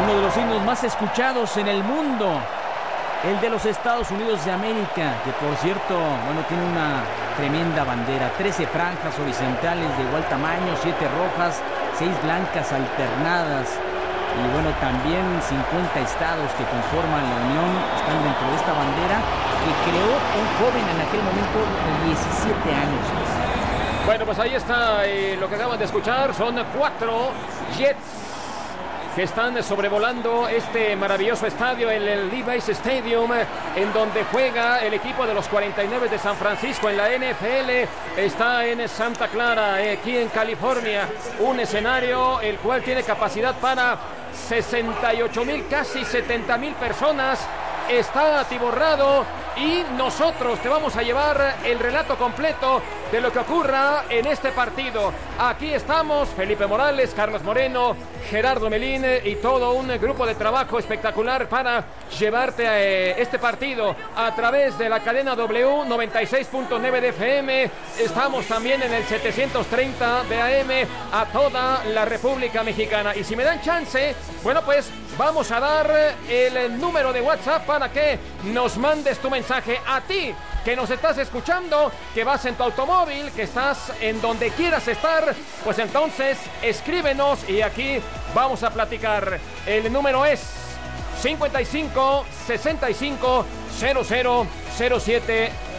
Uno de los himnos más escuchados en el mundo, el de los Estados Unidos de América, que por cierto, tiene una tremenda bandera, 13 franjas horizontales de igual tamaño, 7 rojas, 6 blancas alternadas, y también 50 estados que conforman la Unión están dentro de esta bandera que creó un joven en aquel momento de 17 años. Bueno, pues ahí está lo que acaban de escuchar. Son 4 jets que están sobrevolando este maravilloso estadio, el Levi's Stadium, en donde juega el equipo de los 49 de San Francisco en la NFL. Está en Santa Clara, aquí en California, un escenario el cual tiene capacidad para 68,000, casi 70,000 personas. Está atiborrado y nosotros te vamos a llevar el relato completo de lo que ocurra en este partido. Aquí estamos, Felipe Morales, Carlos Moreno, Gerardo Melín y todo un grupo de trabajo espectacular para llevarte a este partido a través de la cadena W 96.9 de FM. Estamos también en el 730 de AM a toda la República Mexicana. Y si me dan chance, pues vamos a dar el número de WhatsApp para que nos mandes tu mensaje a ti, que nos estás escuchando, que vas en tu automóvil, que estás en donde quieras estar, pues entonces escríbenos y aquí vamos a platicar. El número es 55 65 00 07